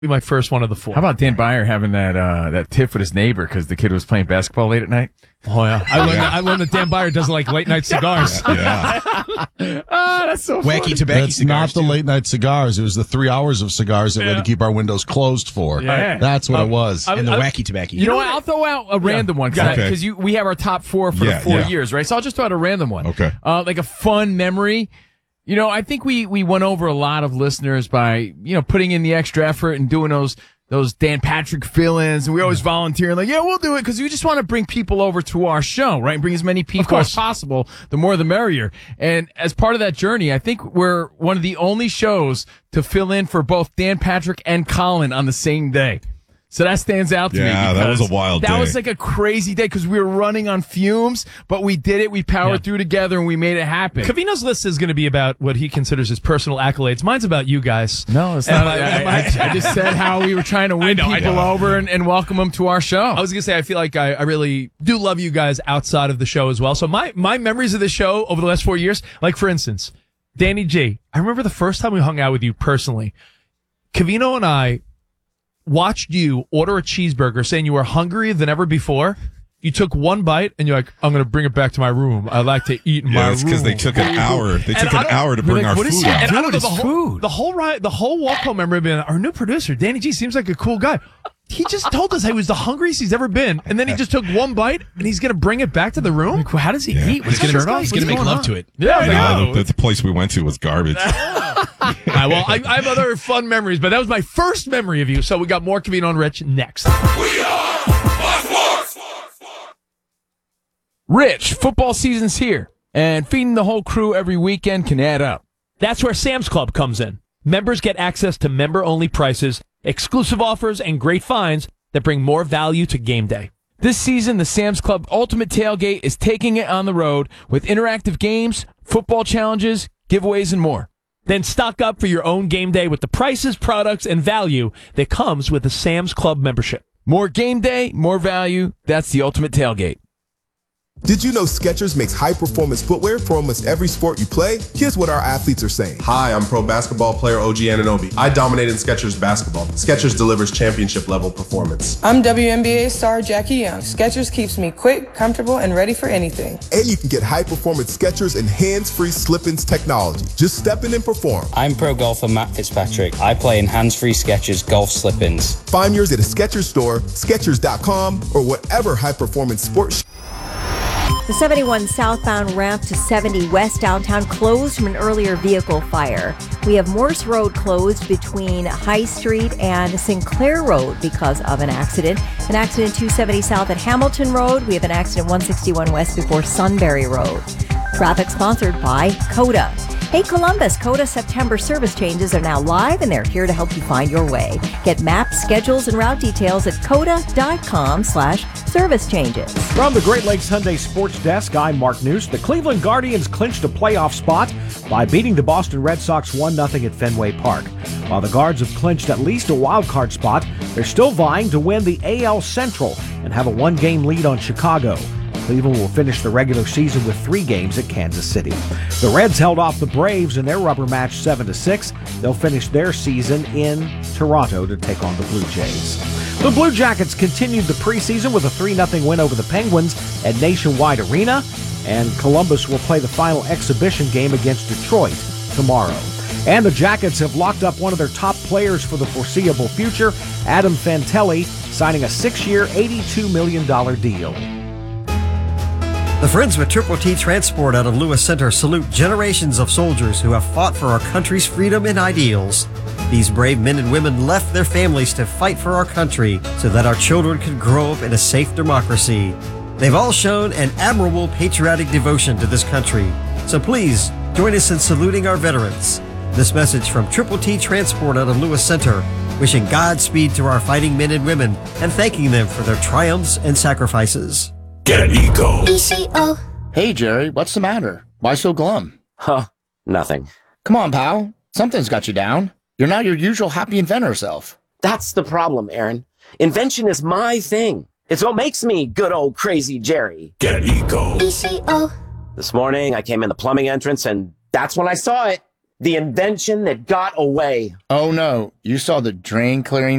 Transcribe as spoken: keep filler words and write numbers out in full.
Be my first one of the four. How about Dan Byer having that uh, that tiff with his neighbor because the kid was playing basketball late at night? Oh yeah, I learned. That, I learned that Dan Byer doesn't like late night cigars. Yeah. Ah, that's so funny. Wacky tobacco That's cigars. not the too. late night cigars. It was the three hours of cigars that we had to keep our windows closed for. Yeah. That's what Um, it was. I- And the I- wacky tobacco. You know what? I'll throw out a random one because Okay. you we have our top four for Yeah, the four yeah. years, right? So I'll just throw out a random one. Okay. Uh, like a fun memory. You know, I think we we won over a lot of listeners by you know putting in the extra effort and doing those. Those Dan Patrick fill-ins, and we always volunteer and like, yeah, we'll do it because we just want to bring people over to our show, right? And bring as many people as possible. The more, the merrier. And as part of that journey, I think we're one of the only shows to fill in for both Dan Patrick and Colin on the same day. So that stands out to me. Yeah, that was because a wild That day. was like a crazy day because we were running on fumes, but we did it. We powered Yeah. through together and we made it happen. Covino's list is going to be about what he considers his personal accolades. Mine's about you guys. No, it's And not. my- I, I, I just said how we were trying to win know, I people know. over and, and welcome them to our show. I was gonna say I feel like I, I really do love you guys outside of the show as well. So my my memories of the show over the last four years, like for instance, Danny G. I remember the first time we hung out with you personally. Covino and I watched you order a cheeseburger, saying you were hungrier than ever before. You took one bite and you're like, I'm going to bring it back to my room. I like to eat in Yeah, my it's room. because they took an hour. They And took I an don't- hour to we're bring like, our what is food he out. And I don't know, Dude, the it's whole, food. the whole ride, the whole walk home memory being our new producer, Danny G, seems like a cool guy. He just told us he was the hungriest he's ever been, and then he just took one bite, and he's going to bring it back to the room. Like, how does he eat? With He's his gonna, shirt off? he's gonna What's make going love on? to it. Yeah, I Yeah, know. the, the place we went to was garbage. All right, well, I, I have other fun memories, but that was my first memory of you. So we got more Covino and Rich next. Rich, football season's here, and feeding the whole crew every weekend can add up. That's where Sam's Club comes in. Members get access to member-only prices, exclusive offers, and great finds that bring more value to game day. This season, the Sam's Club Ultimate Tailgate is taking it on the road with interactive games, football challenges, giveaways, and more. Then stock up for your own game day with the prices, products, and value that comes with a Sam's Club membership. More game day, more value. That's the Ultimate Tailgate. Did you know Skechers makes high-performance footwear for almost every sport you play? Here's what our athletes are saying. Hi, I'm pro basketball player O G Anunoby. I dominated Skechers basketball. Skechers delivers championship-level performance. I'm W N B A star Jackie Young. Skechers keeps me quick, comfortable, and ready for anything. And you can get high-performance Skechers and hands-free slip-ins technology. Just step in and perform. I'm pro golfer Matt Fitzpatrick. I play in hands-free Skechers golf slip-ins. Find yours at a Skechers store, Skechers dot com, or whatever high-performance sports. The seventy-one southbound ramp to seventy west downtown closed from an earlier vehicle fire. We have Morse Road closed between High Street and Sinclair Road because of an accident. An accident two seventy south at Hamilton Road. We have an accident one sixty-one west before Sunbury Road. Traffic sponsored by Coda. Hey Columbus, Coda September service changes are now live and they're here to help you find your way. Get maps, schedules, and route details at coda.com slash service changes. From the Great Lakes Hyundai Sports Desk, I'm Mark News. The Cleveland Guardians clinched a playoff spot by beating the Boston Red Sox one nothing at Fenway Park. While the Guards have clinched at least a wild card spot, they're still vying to win the A L Central and have a one-game lead on Chicago. Cleveland will finish the regular season with three games at Kansas City. The Reds held off the Braves in their rubber match seven to six. They'll finish their season in Toronto to take on the Blue Jays. The Blue Jackets continued the preseason with a three nothing win over the Penguins at Nationwide Arena, and Columbus will play the final exhibition game against Detroit tomorrow. And the Jackets have locked up one of their top players for the foreseeable future, Adam Fantelli, signing a six-year, eighty-two million dollars deal. The friends with Triple T Transport out of Lewis Center salute generations of soldiers who have fought for our country's freedom and ideals. These brave men and women left their families to fight for our country so that our children could grow up in a safe democracy. They've all shown an admirable patriotic devotion to this country. So please, join us in saluting our veterans. This message from Triple T Transport out of Lewis Center, wishing Godspeed to our fighting men and women and thanking them for their triumphs and sacrifices. Get Eco. E C O. Hey, Jerry, what's the matter? Why so glum? Huh, nothing. Come on, pal. Something's got you down. You're not your usual happy inventor self. That's the problem, Aaron. Invention is my thing. It's what makes me good old crazy Jerry. Get Eco. E C O. This morning, I came in the plumbing entrance, and that's when I saw it. The invention that got away. Oh no, you saw the drain clearing